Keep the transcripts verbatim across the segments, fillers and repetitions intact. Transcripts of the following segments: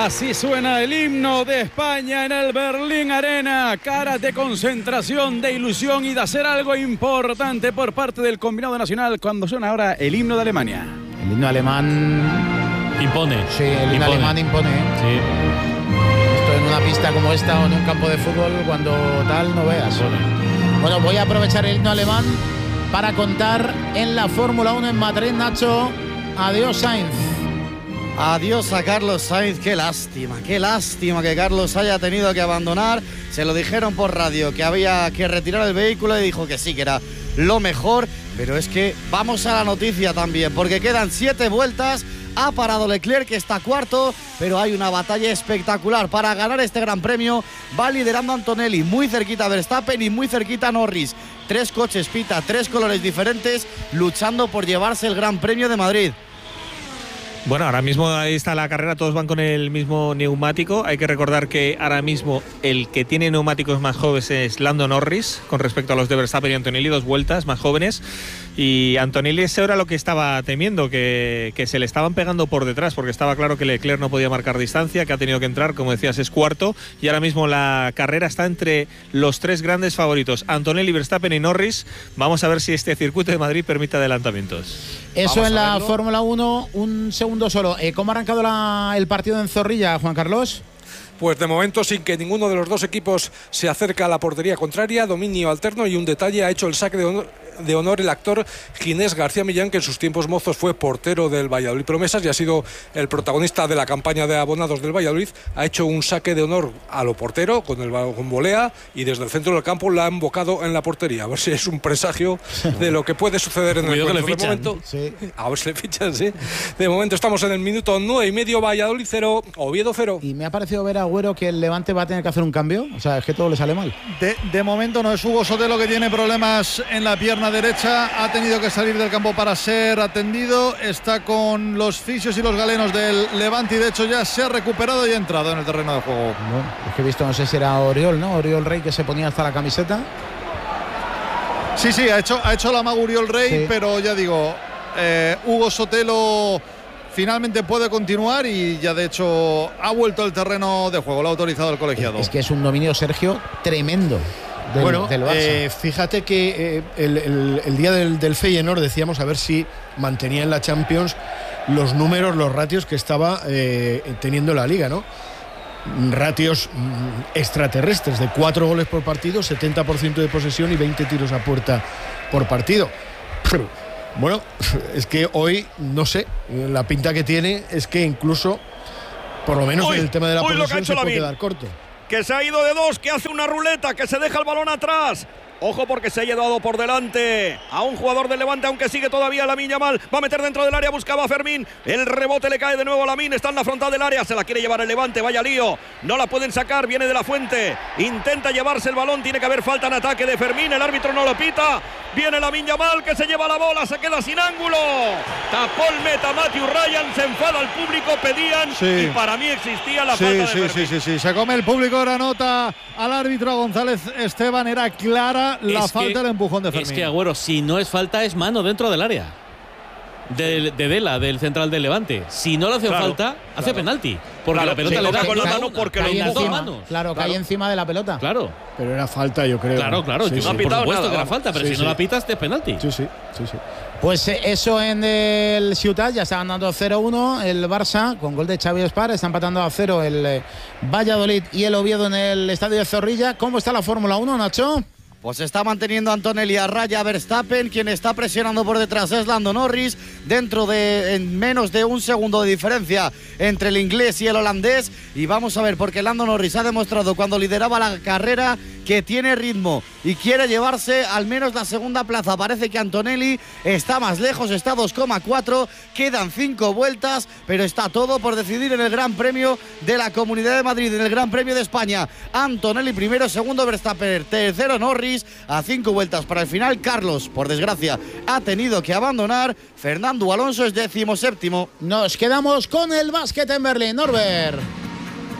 Así suena el himno de España en el Berlín Arena. Caras de concentración, de ilusión y de hacer algo importante por parte del combinado nacional cuando suena ahora el himno de Alemania. El himno alemán impone. Sí, el himno impone. alemán impone. Sí. Esto en una pista como esta o en un campo de fútbol, cuando tal, no veas. Impone. Bueno, voy a aprovechar el himno alemán para contar en la Fórmula uno en Madrid, Nacho. Adiós, Sainz. Adiós a Carlos Sainz, qué lástima, qué lástima que Carlos haya tenido que abandonar. Se lo dijeron por radio que había que retirar el vehículo y dijo que sí, que era lo mejor. Pero es que vamos a la noticia también, porque quedan siete vueltas. Ha parado Leclerc, que está cuarto, pero hay una batalla espectacular para ganar este Gran Premio. Va liderando Antonelli, muy cerquita Verstappen y muy cerquita Norris. Tres coches Pita, tres colores diferentes, luchando por llevarse el Gran Premio de Madrid. Bueno, ahora mismo ahí está la carrera, todos van con el mismo neumático. Hay que recordar que ahora mismo el que tiene neumáticos más jóvenes es Lando Norris, con respecto a los de Verstappen y Antonelli, dos vueltas más jóvenes. Y Antonelli, eso era lo que estaba temiendo, que, que se le estaban pegando por detrás, porque estaba claro que Leclerc no podía marcar distancia, que ha tenido que entrar, como decías, es cuarto. Y ahora mismo la carrera está entre los tres grandes favoritos, Antonelli, Verstappen y Norris. Vamos a ver si este circuito de Madrid permite adelantamientos. Eso Vamos en a la verlo. Fórmula uno, un segundo solo. Eh, ¿Cómo ha arrancado la, el partido en Zorrilla, Juan Carlos? Pues de momento, sin que ninguno de los dos equipos se acerque a la portería contraria, dominio alterno, y un detalle: ha hecho el saque de honor, de honor el actor Ginés García Millán, que en sus tiempos mozos fue portero del Valladolid Promesas y ha sido el protagonista de la campaña de abonados del Valladolid. Ha hecho un saque de honor a lo portero con el con volea, y desde el centro del campo la ha embocado en la portería. A ver si es un presagio de lo que puede suceder en el Cuidado que encuentro. le De momento, Sí. a ver si le fichan, sí. De momento estamos en el minuto nueve y medio, Valladolid cero, Oviedo cero. Y me ha parecido ver a Agüero que el Levante va a tener que hacer un cambio. O sea, es que todo le sale mal. De, de momento no es Hugo Sotelo, que tiene problemas en la pierna derecha. Ha tenido que salir del campo para ser atendido. Está con los fisios y los galenos del Levante y de hecho ya se ha recuperado y ha entrado en el terreno de juego. Bueno, es que he visto, no sé si era Oriol, ¿no? Oriol Rey, que se ponía hasta la camiseta. Sí, sí, ha hecho, ha hecho la maga Uriol Rey, Sí. pero ya digo, eh, Hugo Sotelo finalmente puede continuar y ya de hecho ha vuelto al terreno de juego. Lo ha autorizado el colegiado. Es que es un dominio, Sergio, tremendo del, bueno, del Barça. eh, fíjate que eh, el, el, el día del, del Feyenoord decíamos a ver si mantenía en la Champions los números, los ratios que estaba eh, teniendo la Liga, ¿no? Ratios mm, extraterrestres de cuatro goles por partido, setenta por ciento de posesión y veinte tiros a puerta por partido. Pero, bueno, es que hoy, no sé, la pinta que tiene es que incluso, por lo menos Uy, en el tema de la uy, lo que ha posesión, hecho se puede Lamine. quedar corto. Que se ha ido de dos, que hace una ruleta, que se deja el balón atrás. Ojo, porque se ha llevado por delante a un jugador del Levante, aunque sigue todavía Lamine Yamal. Va a meter dentro del área, buscaba a Fermín. El rebote le cae de nuevo a Lamine, está en la frontal del área, se la quiere llevar el Levante, vaya lío. No la pueden sacar, viene de la Fuente. Intenta llevarse el balón, tiene que haber falta en ataque de Fermín, el árbitro no lo pita. Viene Lamine Yamal, que se lleva la bola, se queda sin ángulo. Tapó el meta Matthew Ryan, se enfada al público, pedían, Sí. y para mí existía la Sí, falta de sí, Fermín. sí, sí, sí. Se come el público, ahora nota al árbitro González Esteban. Era clara la Es falta que- del empujón de Fermín. Es que, Agüero, si no es falta, es mano dentro del área. De, de Dela, del central del Levante. Si no le hace Claro, falta, hace penalti. Porque Claro, la pelota se le toca da con la en mano una, porque Cae lo en las dos encima. manos. Claro, cae Claro. encima de la pelota. Claro, Pero era falta, yo creo. claro, claro. Sí, Yo- sí. No ha por pitado supuesto nada, que era vamos. falta, pero Sí, si sí. no la pitas, es penalti. Sí, sí, sí, sí. Pues eh, eso en el Ciutat, ya está ganando cero uno el Barça con gol de Xavi Espar, está empatando a cero el eh, Valladolid y el Oviedo en el estadio de Zorrilla. ¿Cómo está la Fórmula uno, Nacho? Pues está manteniendo Antonelli a raya Verstappen. Quien está presionando por detrás es Lando Norris. Dentro de en menos de un segundo de diferencia entre el inglés y el holandés. Y vamos a ver, porque Lando Norris ha demostrado cuando lideraba la carrera que tiene ritmo y quiere llevarse al menos la segunda plaza. Parece que Antonelli está más lejos, está dos coma cuatro. Quedan cinco vueltas, pero está todo por decidir en el Gran Premio de la Comunidad de Madrid, en el Gran Premio de España. Antonelli primero, segundo Verstappen, tercero Norris. A cinco vueltas para el final. Carlos, por desgracia, ha tenido que abandonar. Fernando Alonso es décimo séptimo. Nos quedamos con el básquet en Berlín, Norbert.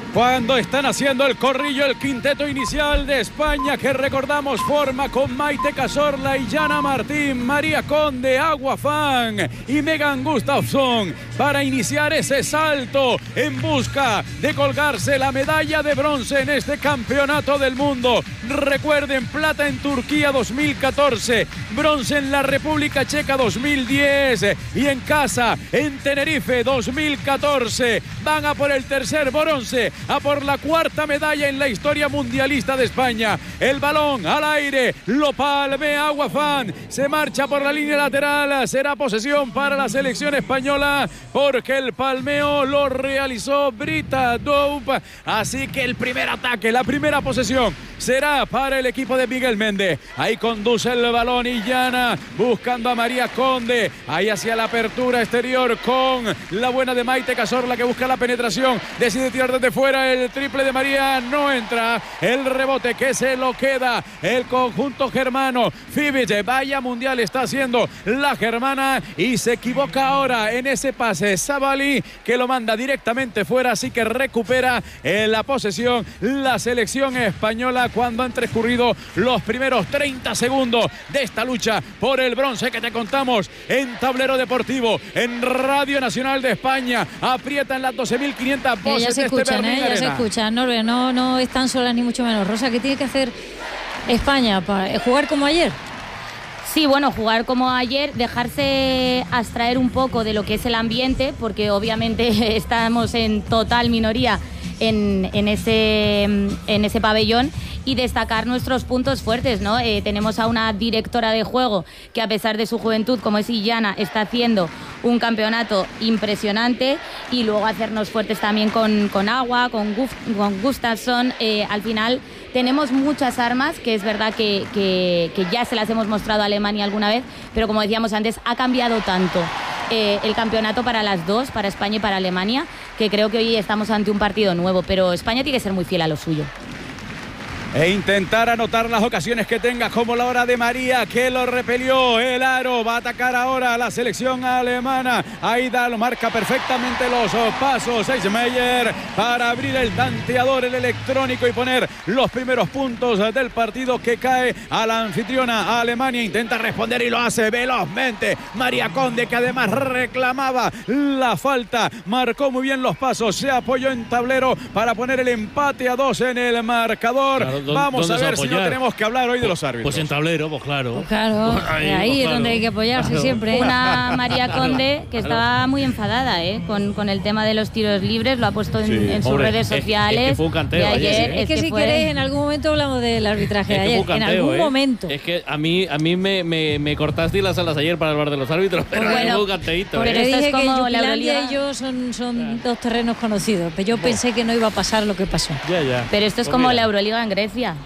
Cuando están haciendo el corrillo, el quinteto inicial de España, que recordamos forma con Maite Cazorla y Yana Martín, María Conde, Agua Fan y Megan Gustafsson, para iniciar ese salto en busca de colgarse la medalla de bronce en este campeonato del mundo. Recuerden, plata en Turquía dos mil catorce, bronce en la República Checa dos mil diez y en casa en Tenerife dos mil catorce. Van a por el tercer bronce, a por la cuarta medalla en la historia mundialista de España. El balón al aire, lo palmea Agua Fan, se marcha por la línea lateral, será posesión para la selección española porque el palmeo lo realizó Brita Doupe, así que el primer ataque, la primera posesión será para el equipo de Miguel Méndez. Ahí conduce el balón y Yana buscando a María Conde, ahí hacia la apertura exterior con la buena de Maite Cazorla, que busca la penetración, decide tirar desde fuera, el triple de María no entra, el rebote que se lo queda el conjunto germano. Fibic, vaya mundial está haciendo la germana y se equivoca ahora en ese pase Sabali, que lo manda directamente fuera, así que recupera en la posesión la selección española cuando han transcurrido los primeros treinta segundos de esta lucha por el bronce que te contamos en Tablero Deportivo, en Radio Nacional de España. Aprietan las doce mil quinientas voces. Eh, ya se de escuchan, este eh, ya se escuchan, Norbert, no, no están solas ni mucho menos. Rosa, ¿qué tiene que hacer España para jugar como ayer? Sí, bueno, jugar como ayer, dejarse abstraer un poco de lo que es el ambiente, porque obviamente estamos en total minoría en, en, ese, en ese pabellón, y destacar nuestros puntos fuertes, ¿no? Eh, tenemos a una directora de juego que, a pesar de su juventud, como es Illana, está haciendo un campeonato impresionante, y luego hacernos fuertes también con, con Agua, con, Guf, con Gustafsson. Eh, al final tenemos muchas armas, que es verdad que, que, que ya se las hemos mostrado a Alemania alguna vez, pero como decíamos antes, ha cambiado tanto eh, el campeonato para las dos, para España y para Alemania, que creo que hoy estamos ante un partido nuevo, pero España tiene que ser muy fiel a lo suyo. E intentar anotar las ocasiones que tenga, como la hora de María, que lo repelió el aro. Va a atacar ahora a la selección alemana. Aida lo marca perfectamente los pasos Eisenmeyer para abrir el tanteador, el electrónico, y poner los primeros puntos del partido, que cae a la anfitriona Alemania. Intenta responder y lo hace velozmente María Conde, que además reclamaba la falta. Marcó muy bien los pasos, se apoyó en tablero para poner el empate a dos en el marcador. Claro. Vamos a ver si no tenemos que hablar hoy de los árbitros. Pues en tablero, pues claro. Pues claro, pues ahí, ahí pues es claro. donde hay que apoyarse claro. siempre. Una María Conde que claro. estaba muy enfadada ¿eh? con, con el tema de los tiros libres, lo ha puesto en, sí. en sus Hombre, redes sociales. Es, es que fue un canteo de ayer. ayer ¿eh? Es que, que si fue... queréis, en algún momento hablamos del arbitraje de ayer. Canteo, en algún ¿eh? momento. Es que a mí, a mí me, me, me cortaste las alas ayer para hablar de los árbitros, pero pues bueno, fue un canteíto. Porque ¿eh? dije es como que la Yupilandia y yo son, son dos terrenos conocidos, pero yo pensé que no iba a pasar lo que pasó. Ya, ya. Pero esto es pues como mira. la Euroliga en Grecia.